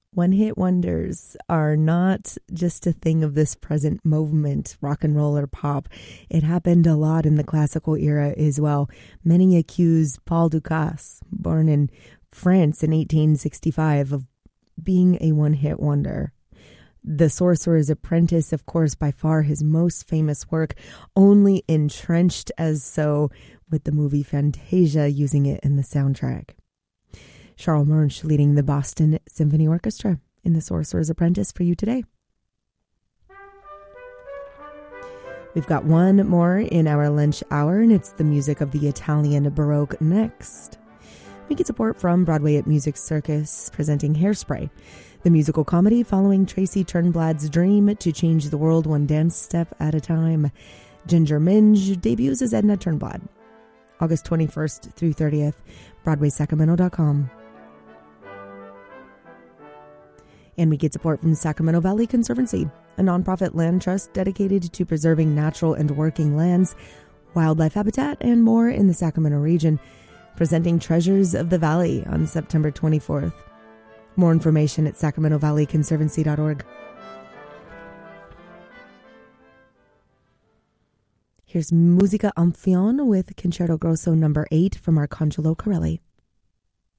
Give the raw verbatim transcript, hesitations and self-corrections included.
One-hit wonders are not just a thing of this present movement, rock and roll or pop. It happened a lot in the classical era as well. Many accuse Paul Dukas, born in France in eighteen sixty-five, of being a one-hit wonder. The Sorcerer's Apprentice, of course, by far his most famous work, only entrenched as so with the movie Fantasia using it in the soundtrack. Charles Munch leading the Boston Symphony Orchestra in The Sorcerer's Apprentice for you today. We've got one more in our lunch hour, and it's the music of the Italian Baroque next. We get support from Broadway at Music Circus, presenting Hairspray, the musical comedy following Tracy Turnblad's dream to change the world one dance step at a time. Ginger Minge debuts as Edna Turnblad, August twenty-first through thirtieth, Broadway Sacramento dot com. And we get support from Sacramento Valley Conservancy, a nonprofit land trust dedicated to preserving natural and working lands, wildlife habitat, and more in the Sacramento region, presenting Treasures of the Valley on September twenty-fourth. More information at sacramento valley conservancy dot org. Here's Musica Amphion with Concerto Grosso number eight from Arcangelo Corelli.